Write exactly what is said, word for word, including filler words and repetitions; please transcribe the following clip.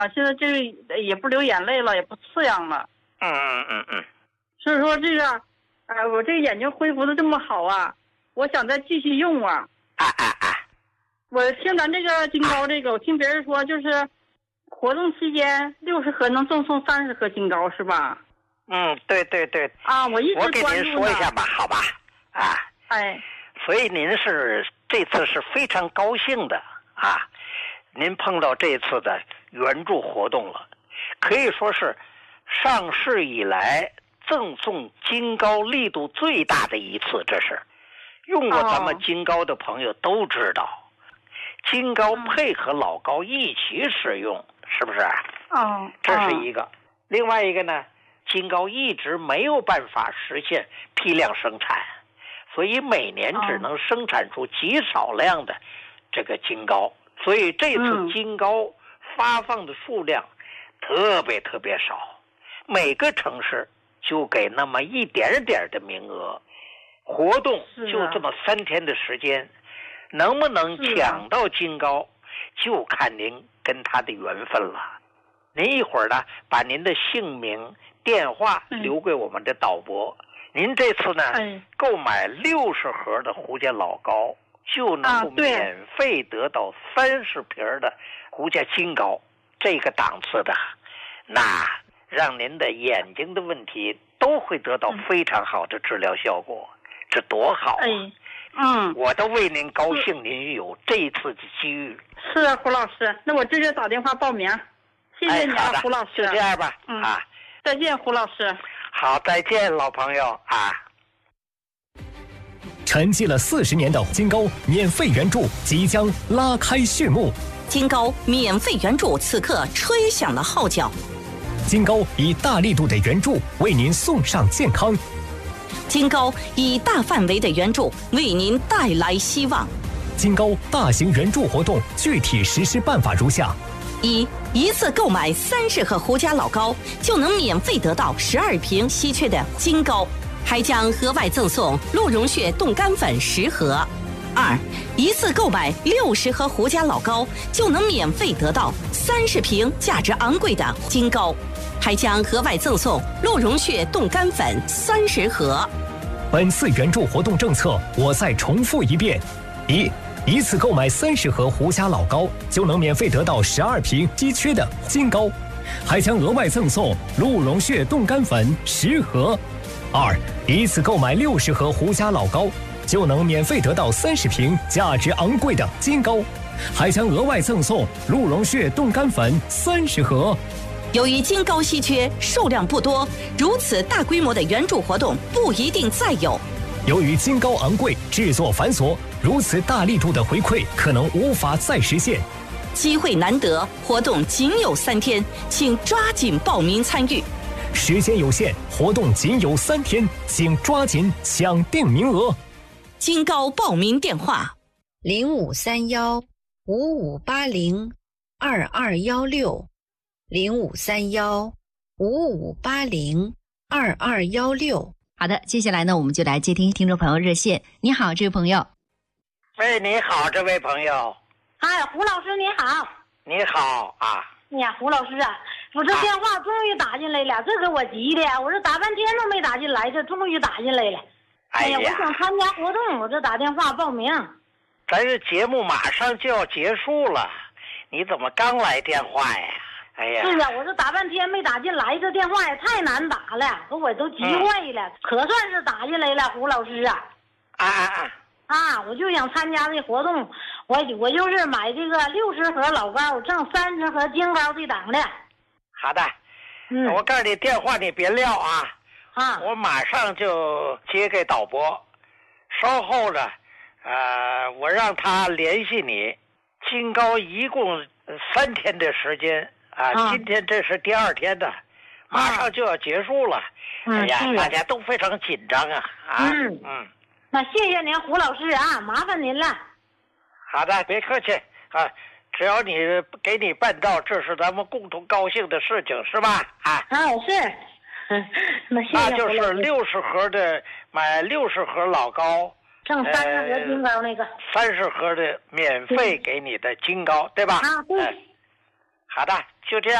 现在这个也不流眼泪了，也不刺痒了。 嗯嗯嗯嗯。 所以说这个，呃，我这个眼睛恢复的这么好啊，我想再继续用啊。 啊啊啊！ 我听咱这个金膏这个，我听别人说就是活动期间六十盒能赠送三十盒金膏是吧？ 嗯，对对对。 啊，我一直我给您说一下吧，好吧？啊。 哎。 所以您是这次是非常高兴的啊，您碰到这次的援助活动了，可以说是上市以来赠送金膏力度最大的一次。这是用过咱们金膏的朋友都知道，哦、金膏配合老膏一起使用，是不是？ 哦， 这是一个。另外一个呢，金膏一直没有办法实现批量生产。所以每年只能生产出极少量的这个金膏，所以这次金膏发放的数量特别特别少，每个城市就给那么一点点的名额，活动就这么三天的时间，能不能抢到金膏就看您跟他的缘分了。您一会儿呢把您的姓名电话留给我们的导播，您这次呢、哎、购买六十盒的胡家老膏，就能够免费得到三十瓶的胡家金膏，这个档次的，那让您的眼睛的问题都会得到非常好的治疗效果，嗯、这多好啊！哎、嗯，我都为您高兴，您有这一次的机遇。 是啊，胡老师，那我直接打电话报名，谢谢你啊， 哎、 胡老师。 就这样吧， 嗯、 啊， 再见，胡老师。 好，再见，老朋友啊！ 沉寂了四十年的金膏免费援助即将拉开序幕， 金膏免费援助此刻吹响了号角。 金膏以大力度的援助为您送上健康， 金膏以大范围的援助为您带来希望。 金膏大型援助活动具体实施办法如下： 一、一次购买三十盒胡家老膏，就能免费得到十二瓶稀缺的金膏，还将额外赠送鹿茸血冻干粉十盒。二、一次购买六十盒胡家老膏，就能免费得到三十瓶价值昂贵的金膏，还将额外赠送鹿茸血冻干粉三十盒。 本次援助活动政策，我再重复一遍：一。一次购买三十盒胡家老膏，就能免费得到十二瓶稀缺的金膏，还将额外赠送鹿茸血冻干粉十盒。二，一次购买六十盒胡家老膏，就能免费得到三十瓶价值昂贵的金膏，还将额外赠送鹿茸血冻干粉三十盒。 由于金膏稀缺，数量不多，如此大规模的援助活动不一定再有。 由于金膏昂贵，制作繁琐，如此大力度的回馈可能无法再实现。 机会难得，活动仅有三天，请抓紧报名参与。 时间有限，活动仅有三天，请抓紧抢定名额。 金膏报名电话： 零五三幺五五八零二二幺六，零五三幺五五八零二二幺六。 好的，接下来呢，我们就来接听听众朋友热线。你好，这位朋友。 喂，你好，这位朋友。 哎，胡老师你好。 你好啊。 哎呀，胡老师啊，我这电话终于打进来了，啊、这给我急的，我这打半天都没打进来，这终于打进来了。 哎呀， 我想参加活动，我这打电话报名。 咱这节目马上就要结束了，你怎么刚来电话呀？哎呀， 是啊，我这打半天没打进来，这电话也太难打了，给我都急坏了，嗯、可算是打进来了，胡老师啊。 啊啊啊！ 啊，我就想参加这活动，我我就是买这个六十盒老膏，挣三十盒金膏这档的。 好的，嗯，我告诉你，电话你别撂啊， 啊， 我马上就接给导播，稍后呢，呃，我让他联系你。金膏一共三天的时间。啊， 啊今天这是第二天的，马上就要结束了。 嗯、 哎呀，大家都非常紧张啊！啊， 嗯嗯， 那谢谢您，胡老师啊，麻烦您了。 好的，别客气啊，只要你给你办到，这是咱们共同高兴的事情，是吧？啊， 啊是，那谢谢。 那就是六十盒的，买六十盒老膏， 挣三十盒金膏那个， 三十盒的免费给你的金膏，对吧？ 啊，对。 呃好的， 就这样。